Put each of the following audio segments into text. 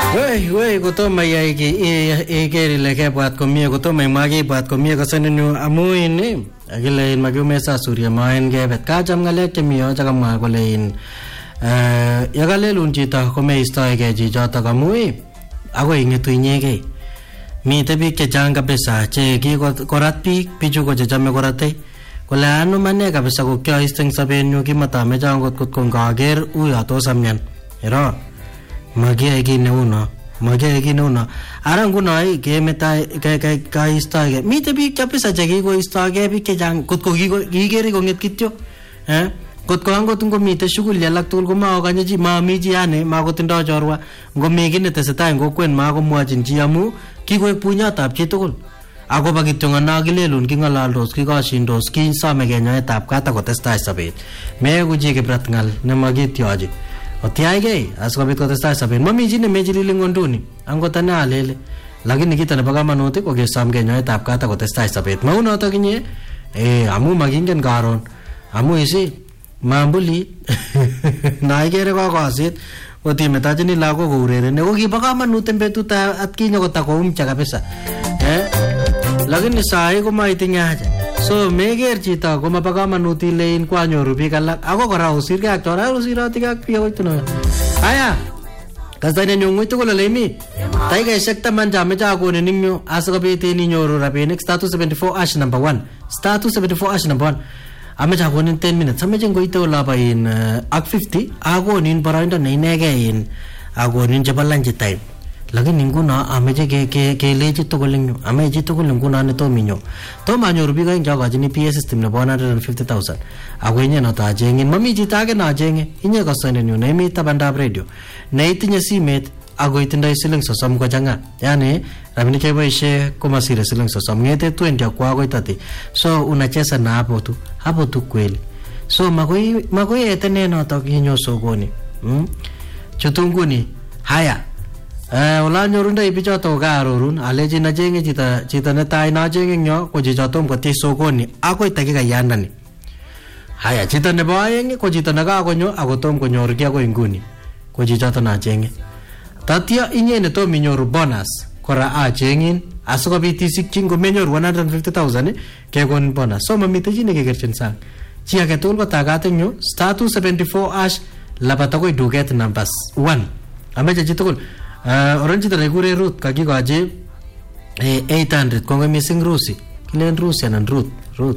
Wei kotomo iyai iker ile kebwat komie kotomo imwa kibwat komie kosenenyu amu ini akile makiumesa surya maen kebet kacham ngalek chemi yo chakamwa kole in yakalelun chito komeistoegei chichotok amu akoi ing'etu inyegei. Mite biik chechang kabisa che kikorat bichu ko chechame korate kole anu mane kabisa ko kyoiste eng sobenyu kimatameche angot ko ngaker uyo tos amyan. Ero magiyai kiy neuno ara nguno kemetai kaistoegei. Mite biik kabisa che kikoistoegei biik chechang kotko kikere kong'et kityo kotko angot ngomite shughuli alak tugul komaokanye chi mami chi yani makotindoi chorwa ngomi kiy netesetai eng kokwet makomwochin chi amu kikoek bunyotab chi tugul akobo kityo ng'ano kilelun king'ololdos kikoshindos kisomegei nyoetab kat akotestai sobet meeku chi kibrat ng'al nemakityochi otiaigei asikobit kotestai sobet. Mami chi nemechilili ng'onduni angot ane alele lakini kito nebo kamanut ko kesomgei nyoetab kat akotestai sobet maunotok inye amu makingen karon amu isi mambulit naikere kokosit kotimetachini lagok kourerene ko kibo kamanut eng betut atkinye kotakoumcha kabisa lakini sai komaitinye haja so meker chito komabo kamanut ile in kwanyoru biik alak ako kora usirgei ak chora usiroti ak biik koituno aya kasane nyung'ui tugul ole imi taikaishek 10 chameche akonin ing yu asikobit inyoru rabinik *274# number 1 *274# number 1 ameche akonin 10 minutes ameche ngoite olabo in ak 50 akonin boroindo neinegei in akonin chebo lunch time lakini nguno ameche kelechi tugul ing yu ameche tugul nguno netominyo tom anyoru biik aeng chokochini PS system nebo 150,000 ako inye noto achengin mami chito age nachenge inye kasonen yu neimi tabandab radio neitinye simet ako itindoi siling 30 kochang'a yani rabinik cheboishe komasire siling 30 ng'ete 20 akwa akoi 30 so unacheza na hapo tu kweli so makoi etene notok inyo sokoni chutunguni haya ola nyorundoi bichoto kaarorun alechi nachenge chito netai nachenge ngyo ko chichotom kotiech sokoni akoi takikayandani. Haya chito nebo aeng ko chito nekakonyo akotom konyor ki akoi nguni ko chichoto nachenge tatya inye netom inyoru bonus kora achengin asikobit isikchi ngomenyoru 150,000 kekonin bonus so mamite chi nekekerchin sang chi age tugul kotagat eng yu *274# labat akoi duket numbers 1 ameche chi tugul oron chito nekikure Ruth kakikochi 800 kongoi missing Rusi kilen Rusi anan Ruth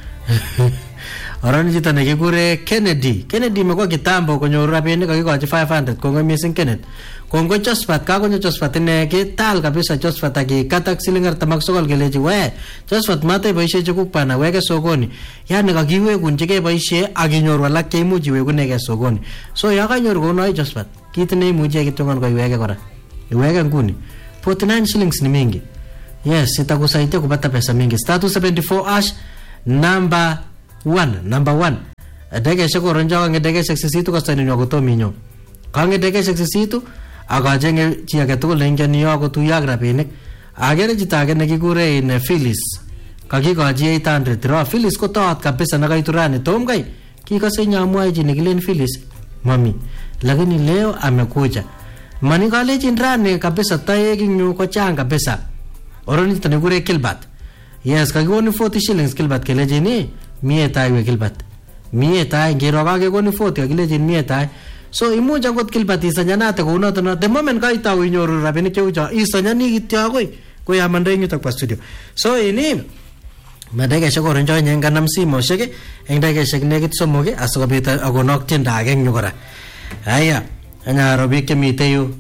oron chito nekikure Kennedy mekwa kitambo konyoru rabinik kakikochi 500 kongoi missing Kenneth kongo Josephat kakonyo Josephat ine kital kabisa Josephat akikatak siling 49 kelechi we Josephat mate boishe chukuk bana weke sokoni yani kakiwekun chekeboishe akinyoru alak cheimuch iwekunegei sokoni so yakanyoru kounoi Josephat kit neimuche kityongon koiweke kora iweke nguni 49 shillings ni mingi yes itakusaidia kupata pesa mingi *274# number 1 dekeshek oronjo kange dekeshek 8 kostanyo kotominyo kange dekeshek 8 akachenge chi age tugul neingeni yo kotuyo ak rabinik agere chito age nekikure in Phyllis kakikochi 800 ro Phyllis kotot kabisa nakaitu rani tom kai kikose nyamwae chi nekilen Phyllis mami lakini leo amekuja mani kalechin rani kabisa taek nyu ko chang kabisa oroni chito nekikure Gilbert yes kakikoni 40 shillings Gilbert kelejini mie tai we Gilbert mie tai ngiro kakikoni 40 kakilejin mie tai so imuch akot Gilbert isanyanate kounoto no the moment kaitau inyoru rabinik cheucho isanyani kityo akoi koyamanda ing yutok pa studio so ini madekeshek oronjo nyen kanam simoshek eng dekeshek nekit 3 asikobit akonok tiendo age eng yu kora haya anyaro biik chemite yu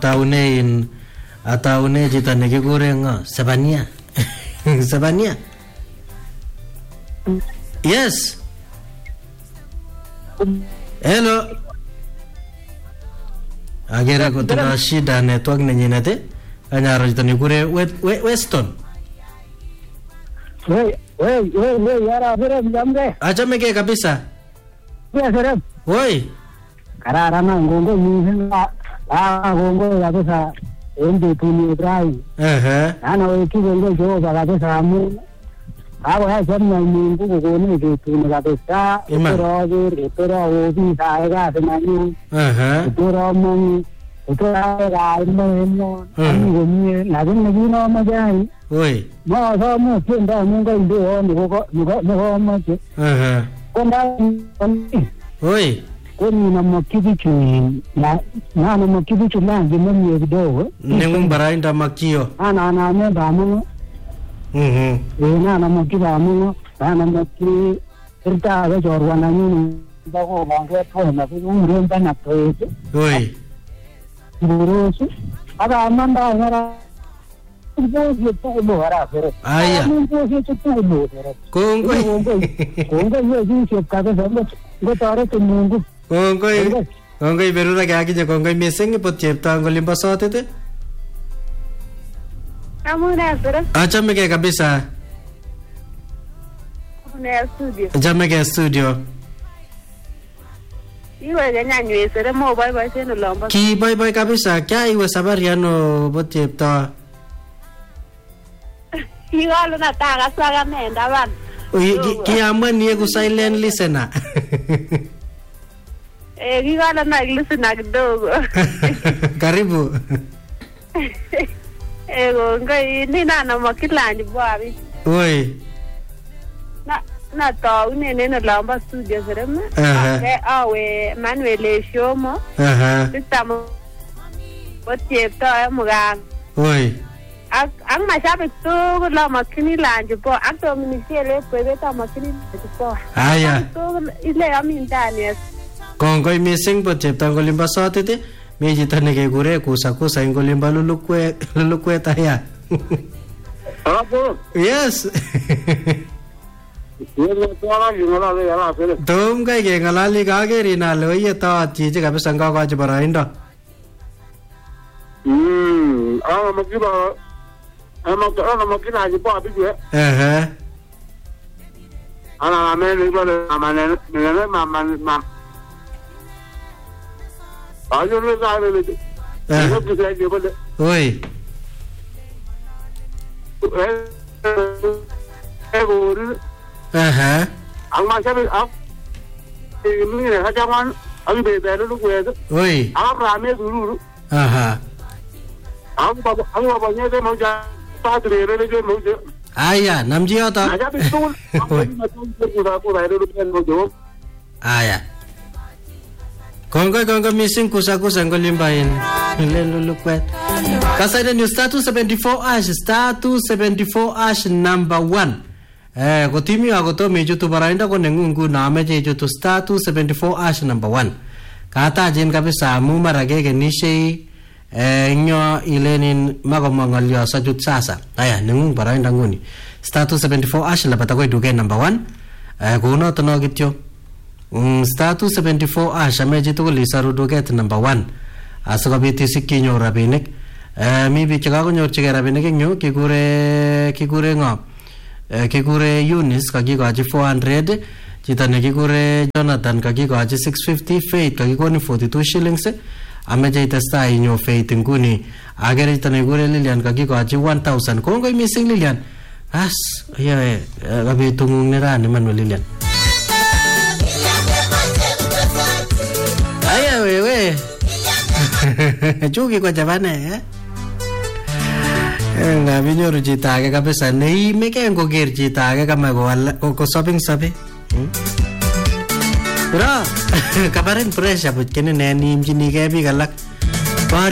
ataune chito nekikure ngo Sebania Sebania yes hello agera kotuna shida network nenyinet anyaro chito nekikure Weston we yara bere mjambe achameke kabisa bere oi karara na ngongo mimi ngongo kabisa ende tuni Ibrahim ana we kigongo jo kabisa amu hapo ya jamii Mungu kukoni tuni kabisa pero obi saega semani pero mong Utoa imo komie lakini kinamache oi masomo tiendo mungu ndio niko mache kwenda oi kuni na makibichu na makibichu langi mwenye kidogo nengung barainda makio ana memba mungu na makiba mungu na maki irta ga jorwana ni bako bange to na ngurumba na to oi Burusu, ada amanda ngara. Burusu tu luara fere. Aya. Burusu tu luara. Kongoi. Kongoi ye siap kata sama. Gotare tu mungu. Kongoi berura kaki je kongoi meseng pot chepta ngolimba sote te. Kamu na sura. Acha mege kabisa. Na studio. Acha mege studio. Iwe ganyanywe sere mo bye seno lomba. Ki bye kabisa. Kya iwe sabariano pot chepta. Igalo na taga saga nenda ban. Ki amani egu silent listener. Igalo na listener kidogo. Karibu. Ego ngai ni na makilani bwabi. Oi. Na to nene lomba studio sere me. Awe Manuel Shomo. Sistamo. Chepta mugang. Oi. Ang mashabik tu la makini lanje po. Ang to minisele pwede makini po. Aya. Tu ile amin Daniel. Kongoi missing po chepta ngolimba sote te. Meji tane ke gure kusa ngolimba lulukwe taya. Yes. Tom kai ke ngalali ka ke rina lo ye ta chi chi kabisa ngaka chi baraindo. Ana makina ji pa bi je. Ana amene lo mama. Ayo le sa le. Oi. Ang masabi ang ini ne hajaman ang bebe lu kuwe. Oi. Ang rame dulu. Ang babanya de moja ta dire le mo je. Aya, namji ata. Aja betul. Pura lu pen mo jo. Aya. Kongoi missing kusa ngolimbain. Lelu kwet. Kasada new status 74 ash number 1. Kotimi agoto meju tu barainda ko nengungu name je jo tu status 74 ash number 1. Kata jen kabisa mu marage ke nishe nyo ilenin magomangalyo sa jut sasa. Aya nengung barainda nguni. Status 74 ash labata ko duke number 1. Kuno tono gityo. Status 74 ash meje tu lisa ruduket number 1. Asukabiti sikinyo rabinik. Mi bichaka ko nyor chike rabinik nyo kikure ngop. Kikure Eunice kakikochi 400, chito nekikure Jonathan kakikochi 650, Faith kakikoni 42 shillings, ameche itestai inyo Faith nguni, agere chito nekikure Lilian kakikochi 1000. Kongoi missing Lilian. As, yewe, kabitungung nirani Manuel Lilian. Aya wewe. Chuki kwa chabane, nga binyoru chito age kabisa neimeke ngoker chito age kama ko shopping sabe bro kabarin pressure but kene ne nimjini ke biik alak